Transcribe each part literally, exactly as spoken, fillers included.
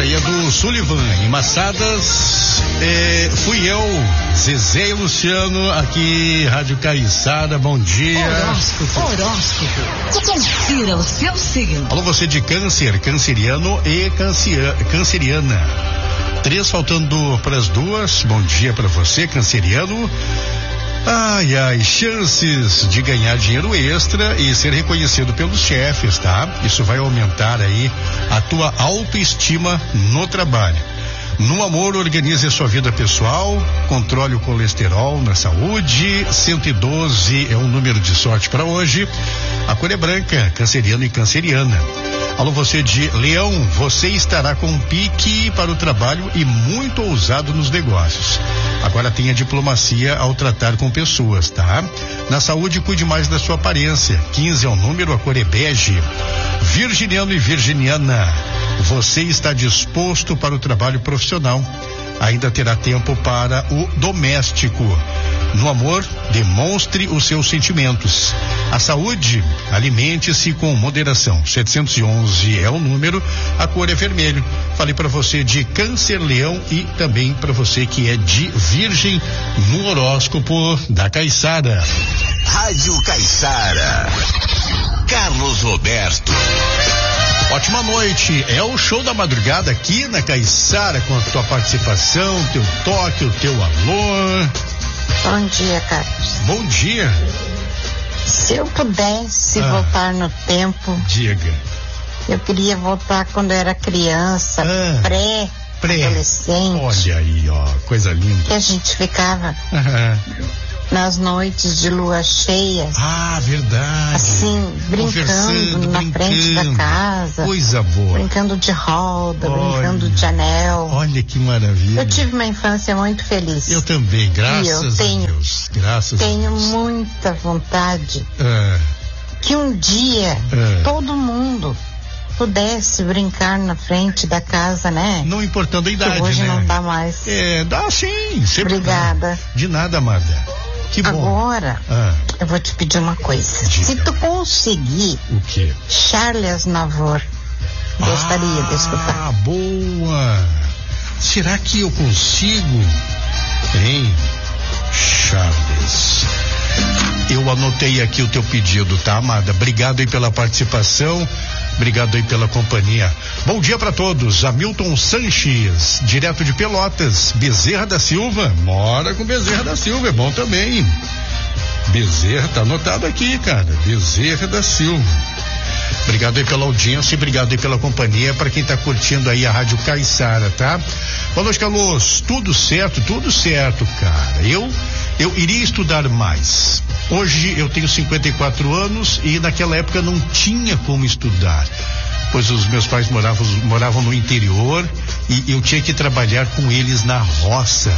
aí é do Sullivan, em Massadas. É, fui eu, Zezé e Luciano, aqui, Rádio Caiçara, bom dia. Horóscopo. Horóscopo. Confira o seu signo. Alô, você de câncer, canceriano e cancia, canceriana. Três faltando para as duas. Bom dia para você, canceriano. Ai, ai, chances de ganhar dinheiro extra e ser reconhecido pelos chefes, tá? Isso vai aumentar aí a tua autoestima no trabalho. No amor, organize a sua vida pessoal, controle o colesterol na saúde. cento e doze é um número de sorte para hoje. A cor é branca, canceriano e canceriana. Alô, você de Leão, você estará com um pique para o trabalho e muito ousado nos negócios. Agora tenha diplomacia ao tratar com pessoas, tá? Na saúde, cuide mais da sua aparência. quinze é o número, a cor é bege. Virginiano e virginiana, você está disposto para o trabalho profissional. Ainda terá tempo para o doméstico. No amor, demonstre os seus sentimentos. A saúde, alimente-se com moderação. setecentos e onze é o número, a cor é vermelho. Falei para você de Câncer, Leão e também para você que é de Virgem no horóscopo da Caiçara. Rádio Caiçara. Carlos Roberto. Ótima noite, é o show da madrugada aqui na Caiçara com a tua participação, teu toque, o teu alô. Bom dia, Carlos. Bom dia. Se eu pudesse ah, voltar no tempo, diga. Eu queria voltar quando eu era criança, ah, pré, pré, adolescente. Olha aí, ó, coisa linda. Que a gente ficava ah, nas noites de lua cheia. Ah, verdade. Assim, brincando na brincando. frente da casa. Coisa boa. Brincando de roda, olha, brincando de anel. Olha que maravilha. Eu tive uma infância muito feliz. Eu também, graças e eu tenho, a Deus. Graças tenho a Deus. muita vontade ah, que um dia ah, todo mundo pudesse brincar na frente da casa, né? Não importando a idade, que hoje né? não dá mais. É, dá sim. Sempre Obrigada. Dá. De nada, amada. Que bom. Agora, ah, eu vou te pedir uma coisa. Diga. Se tu conseguir o quê? Charles Aznavour, gostaria ah, de escutar. Ah, boa. Será que eu consigo? Hein? Charles. Eu anotei aqui o teu pedido, tá, amada? Obrigado aí pela participação. Obrigado aí pela companhia. Bom dia para todos. Hamilton Sanches, direto de Pelotas. Bezerra da Silva, mora com Bezerra da Silva, é bom também. Bezerra, tá anotado aqui, cara. Bezerra da Silva. Obrigado aí pela audiência e obrigado aí pela companhia para quem tá curtindo aí a Rádio Caiçara, tá? Boa noite, Carlos. Tudo certo, tudo certo, cara. Eu, eu iria estudar mais. Hoje eu tenho cinquenta e quatro anos e naquela época não tinha como estudar, pois os meus pais moravam, moravam no interior e eu tinha que trabalhar com eles na roça.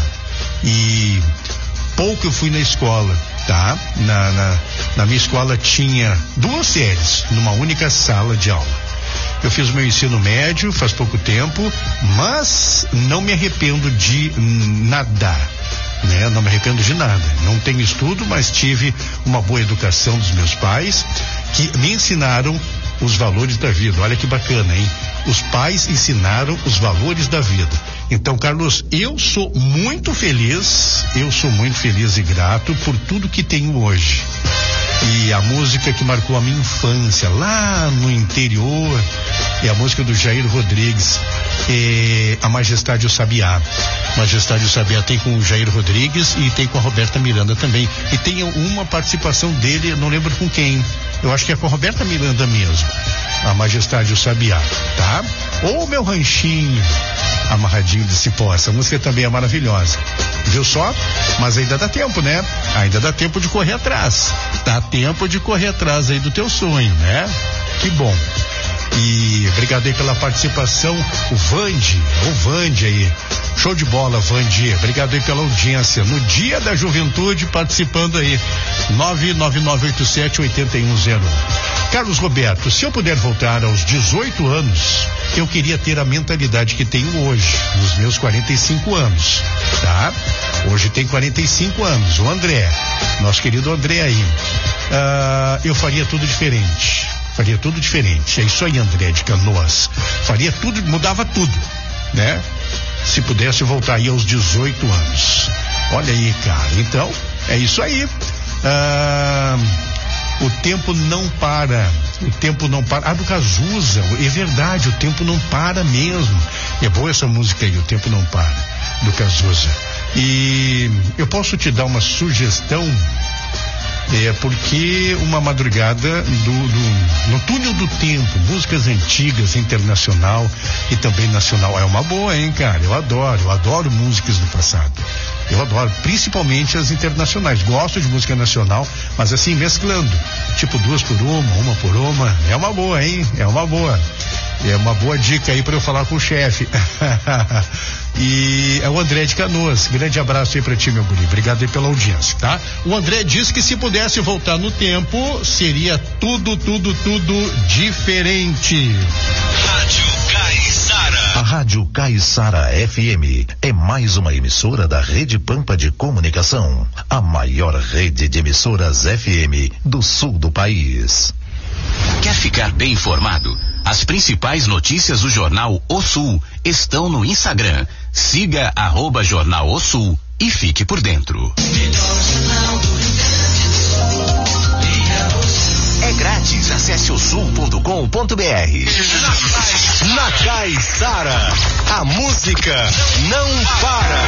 E pouco eu fui na escola, tá? Na, na, na minha escola tinha duas séries numa única sala de aula. Eu fiz o meu ensino médio faz pouco tempo, mas não me arrependo de nada. Né? Não me arrependo de nada. Não tenho estudo, mas tive uma boa educação dos meus pais, que me ensinaram os valores da vida. Olha que bacana, hein? Os pais ensinaram os valores da vida. Então, Carlos, eu sou muito feliz, eu sou muito feliz e grato por tudo que tenho hoje. E a música que marcou a minha infância lá no interior é a música do Jair Rodrigues, é A Majestade e o Sabiá. Majestade e o Sabiá tem com o Jair Rodrigues e tem com a Roberta Miranda também. E tem uma participação dele, não lembro com quem. Eu acho que é com a Roberta Miranda mesmo. A Majestade e o Sabiá, tá? Ou Meu Ranchinho Amarradinho de Cipó. Essa música também é maravilhosa. Viu só? Mas ainda dá tempo, né? Ainda dá tempo de correr atrás. Dá tempo de correr atrás aí do teu sonho, né? Que bom. E obrigado aí pela participação. O Vande, o Vande aí. Show de bola, Vande. Obrigado aí pela audiência. No Dia da Juventude, participando aí. nove nove nove oito sete oito um zero um. Carlos Roberto, se eu puder voltar aos dezoito anos, eu queria ter a mentalidade que tenho hoje, nos meus quarenta e cinco anos, tá? Hoje tem quarenta e cinco anos. O André, nosso querido André aí. Uh, eu faria tudo diferente. Faria tudo diferente. É isso aí, André de Canoas. Faria tudo, mudava tudo. né? Se pudesse voltar aí aos dezoito anos. Olha aí, cara. Então, é isso aí. Ah, o tempo não para. O tempo não para. Ah, do Cazuza. É verdade, o tempo não para mesmo. É boa essa música aí, o tempo não para, do Cazuza. E eu posso te dar uma sugestão. É porque uma madrugada do, do, no túnel do tempo, músicas antigas, internacional e também nacional. É uma boa, hein, cara? Eu adoro, eu adoro músicas do passado. Eu adoro, principalmente as internacionais. Gosto de música nacional, mas assim, mesclando. Tipo duas por uma, uma por uma. É uma boa, hein? É uma boa. É uma boa dica aí para eu falar com o chefe. E é o André de Canoas. Grande abraço aí pra ti, meu guri. Obrigado aí pela audiência, tá? O André disse que se pudesse voltar no tempo, seria tudo, tudo, tudo diferente. Rádio Caiçara. A Rádio Caiçara F M é mais uma emissora da Rede Pampa de Comunicação, a maior rede de emissoras F M do sul do país. Quer ficar bem informado? As principais notícias do Jornal O Sul estão no Instagram. Siga arroba Jornal O Sul e fique por dentro. É grátis. Acesse o sul ponto com ponto br. Na Caiçara, a música não para.